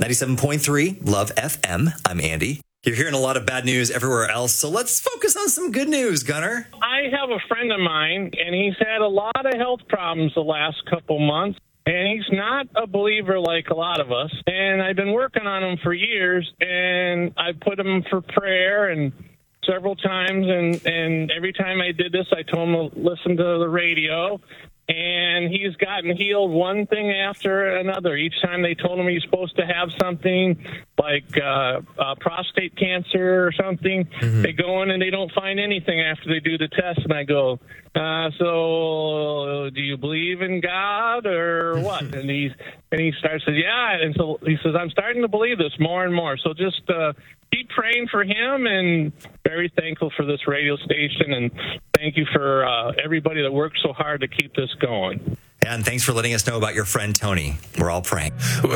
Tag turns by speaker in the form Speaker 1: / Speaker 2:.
Speaker 1: 97.3 Love FM. I'm Andy. You're hearing a lot of bad news everywhere else, so let's focus on some good news, Gunnar.
Speaker 2: I have a friend of mine, and he's had a lot of health problems the last couple months, and he's not a believer like a lot of us. And I've been working on him for years, and I put him for prayer and several times, and every time I did this, I told him to listen to the radio. And he's gotten healed one thing after another. Each time they told him he's supposed to have something like prostate cancer or something, they go in and they don't find anything after they do the test. And I go, so do you believe in God or what? And he starts to say, yeah. And so he says, I'm starting to believe this more and more. So just keep praying for him, and very thankful for this radio station, and thank you for everybody that works so hard to keep this going.
Speaker 1: And thanks for letting us know about your friend Tony. We're all praying.